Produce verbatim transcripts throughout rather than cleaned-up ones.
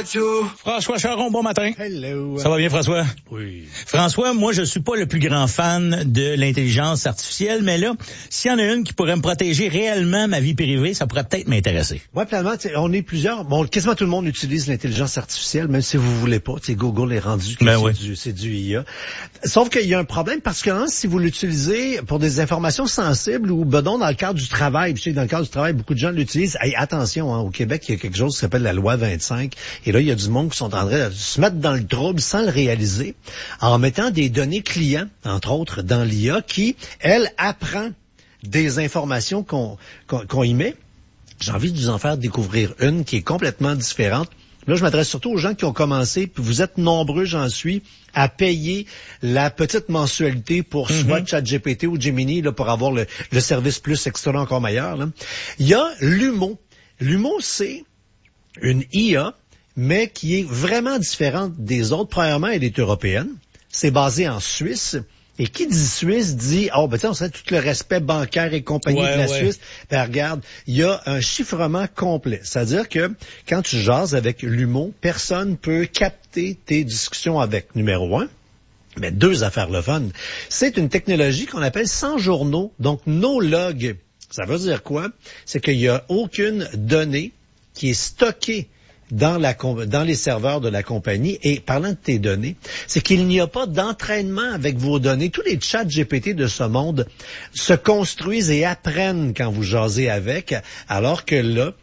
François Charon, bon matin. Hello. Ça va bien, François? Oui. François, moi, je suis pas le plus grand fan de l'intelligence artificielle, mais là, s'il y en a une qui pourrait me protéger réellement ma vie privée, ça pourrait peut-être m'intéresser. Ouais, finalement, on est plusieurs. Bon, quasiment tout le monde utilise l'intelligence artificielle, même si vous voulez pas. T'sais, Google est rendu que ben c'est, oui. du, c'est du I A. Sauf qu'il y a un problème, particulièrement si vous l'utilisez pour des informations sensibles ou, ben non, dans le cadre du travail. Je sais que dans le cadre du travail, beaucoup de gens l'utilisent. Hey, attention, hein, au Québec, il y a quelque chose qui s'appelle la loi vingt-cinq. Et là, il y a du monde qui sont en train de se mettre dans le trouble sans le réaliser, en mettant des données clients, entre autres, dans l'I A, qui, elle, apprend des informations qu'on, qu'on, qu'on y met. J'ai envie de vous en faire découvrir une qui est complètement différente. Là, je m'adresse surtout aux gens qui ont commencé, puis vous êtes nombreux, j'en suis, à payer la petite mensualité pour mm-hmm. soit ChatGPT ou Gemini, là, pour avoir le, le service plus extra encore meilleur. Là. Il y a Lumo. Lumo, c'est une I A, mais qui est vraiment différente des autres. Premièrement, elle est européenne. C'est basé en Suisse. Et qui dit Suisse dit, oh, ben, tu sais, on sait tout le respect bancaire et compagnie ouais, de la ouais. Suisse. Ben, regarde, il y a un chiffrement complet. C'est-à-dire que quand tu jases avec Lumo, personne peut capter tes discussions avec. Numéro un. Mais deux affaires le fun. C'est une technologie qu'on appelle sans journaux. Donc, no log. Ça veut dire quoi? C'est qu'il n'y a aucune donnée qui est stockée dans la dans les serveurs de la compagnie. Et parlant de tes données, c'est qu'il n'y a pas d'entraînement avec vos données. Tous les chats G P T de ce monde se construisent et apprennent quand vous jasez avec, alors que là,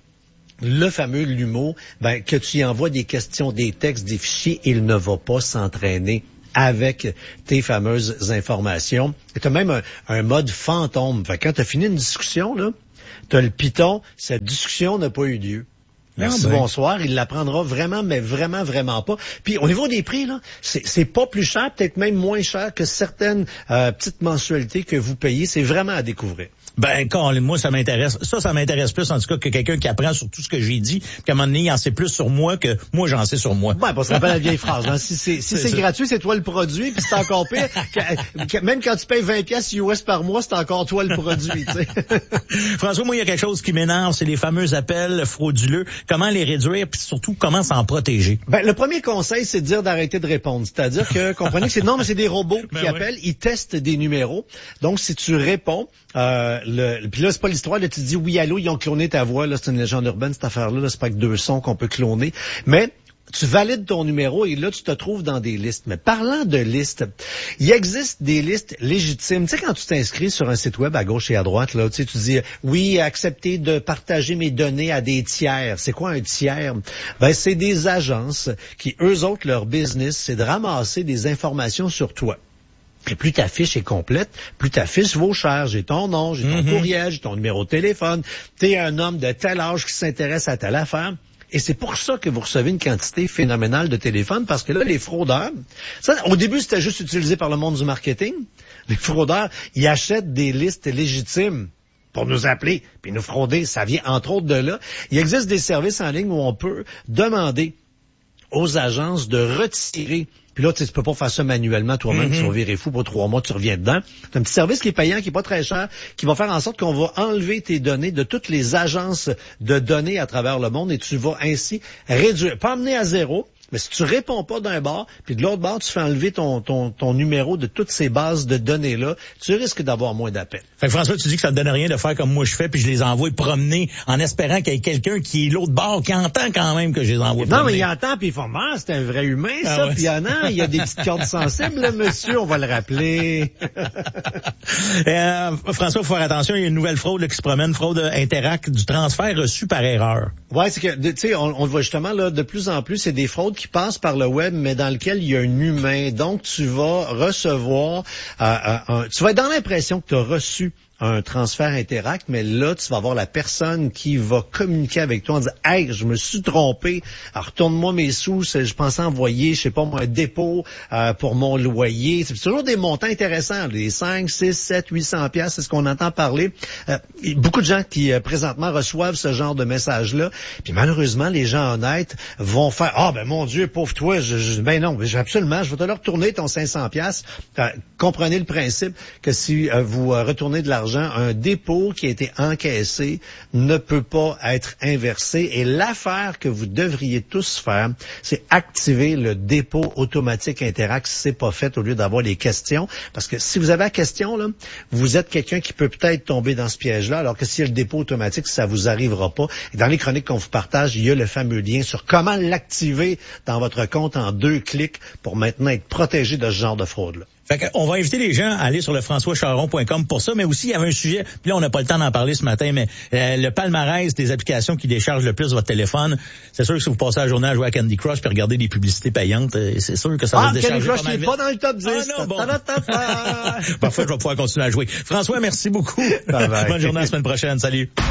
le fameux Lumo, ben, que tu y envoies des questions, des textes, des fichiers, il ne va pas s'entraîner avec tes fameuses informations. Tu as même un, un mode fantôme. Fait que quand tu as fini une discussion, là, tu as le Python, cette discussion n'a pas eu lieu. Merci, ah ben. Bonsoir. Il l'apprendra vraiment, mais vraiment, vraiment pas. Puis au niveau des prix, là, c'est, c'est pas plus cher, peut-être même moins cher que certaines euh, petites mensualités que vous payez. C'est vraiment à découvrir. Ben, quand moi, ça m'intéresse. Ça, ça m'intéresse plus, en tout cas, que quelqu'un qui apprend sur tout ce que j'ai dit, puis qu'à un moment donné, il en sait plus sur moi que moi, j'en sais sur moi. Ouais, on se rappelle la vieille phrase. Hein. Si c'est, si c'est, c'est gratuit, c'est toi le produit, puis c'est encore pire. que, que, même quand tu payes vingt piastres U S par mois, c'est encore toi le produit, tu sais. François, moi, il y a quelque chose qui m'énerve, c'est les fameux appels frauduleux. Comment les réduire, puis surtout, comment s'en protéger? Ben, le premier conseil, c'est de dire d'arrêter de répondre. C'est-à-dire que, comprenez que c'est, non, mais c'est des robots ben qui oui. appellent, ils testent des numéros. Donc, si tu réponds, euh, le, puis là, c'est pas l'histoire, là, tu dis oui, allô, ils ont cloné ta voix, là, c'est une légende urbaine, cette affaire-là, là, c'est pas que deux sons qu'on peut cloner. Mais, tu valides ton numéro et là, tu te trouves dans des listes. Mais parlant de listes, il existe des listes légitimes. Tu sais, quand tu t'inscris sur un site web à gauche et à droite, là, tu sais, tu dis oui, accepter de partager mes données à des tiers. C'est quoi un tiers? Ben, c'est des agences qui, eux autres, leur business, c'est de ramasser des informations sur toi. Et plus ta fiche est complète, plus ta fiche vaut cher. J'ai ton nom, j'ai ton mm-hmm. courriel, j'ai ton numéro de téléphone. T'es un homme de tel âge qui s'intéresse à telle affaire. Et c'est pour ça que vous recevez une quantité phénoménale de téléphones, parce que là, les fraudeurs, ça, au début, c'était juste utilisé par le monde du marketing. Les fraudeurs, ils achètent des listes légitimes pour nous appeler, puis nous frauder. Ça vient entre autres de là. Il existe des services en ligne où on peut demander aux agences de retirer. Puis là, tu sais, tu peux pas faire ça manuellement toi-même, mm-hmm. tu vas virer fou pour trois mois, tu reviens dedans. C'est un petit service qui est payant, qui est pas très cher, qui va faire en sorte qu'on va enlever tes données de toutes les agences de données à travers le monde et tu vas ainsi réduire, pas amener à zéro, mais si tu réponds pas d'un bord, puis de l'autre bord, tu fais enlever ton, ton, ton numéro de toutes ces bases de données-là, tu risques d'avoir moins d'appels. Fait que François, tu dis que ça te donne rien de faire comme moi je fais, puis je les envoie promener en espérant qu'il y ait quelqu'un qui est l'autre bord, qui entend quand même que je les envoie promener. Non, mais il entend, puis il fait, ah, c'est un vrai humain, ça, ah ouais. Puis il y en a, il y a des petites cordes sensibles, là, monsieur, on va le rappeler. euh, François, il faut faire attention, il y a une nouvelle fraude là, qui se promène, fraude Interac, du transfert reçu par erreur. Ouais, c'est que, tu sais, on, on le voit justement, là, de plus en plus, c'est des fraudes qui passent par le web, mais dans lequel il y a un humain. Donc, tu vas recevoir, euh, un, tu vas être dans l'impression que tu as reçu un transfert Interac, mais là, tu vas avoir la personne qui va communiquer avec toi en disant « Hey, je me suis trompé, alors retourne-moi mes sous, je pensais envoyer, je sais pas moi, un dépôt euh, pour mon loyer. » C'est toujours des montants intéressants, les cinq, six, sept, huit cents piastres, c'est ce qu'on entend parler. Euh, beaucoup de gens qui, euh, présentement, reçoivent ce genre de message-là. Puis malheureusement, les gens honnêtes vont faire « Ah, ben mon Dieu, pauvre toi, je, je, ben non, absolument, je vais te le retourner ton cinq cents piastres. Euh, » Comprenez le principe que si euh, vous euh, retournez de l'argent, d'argent. Un dépôt qui a été encaissé ne peut pas être inversé. Et l'affaire que vous devriez tous faire, c'est activer le dépôt automatique Interact si c'est pas fait, au lieu d'avoir les questions. Parce que si vous avez la question, là, vous êtes quelqu'un qui peut peut-être tomber dans ce piège-là, alors que si il y a le dépôt automatique, ça vous arrivera pas. Et dans les chroniques qu'on vous partage, il y a le fameux lien sur comment l'activer dans votre compte en deux clics pour maintenant être protégé de ce genre de fraude-là. Fait qu'on va inviter les gens à aller sur le françois charon point com pour ça, mais aussi il y avait un sujet, puis là on n'a pas le temps d'en parler ce matin, mais euh, le palmarès des applications qui déchargent le plus votre téléphone. C'est sûr que si vous passez la journée à jouer à Candy Crush puis regarder des publicités payantes, c'est sûr que ça ah, va se décharger. Ah, Candy Crush n'est pas dans le top dix. Ah non, bon. Parfois je vais pouvoir continuer à jouer. François, merci beaucoup. Bye bye. Bonne journée, à la semaine prochaine. Salut.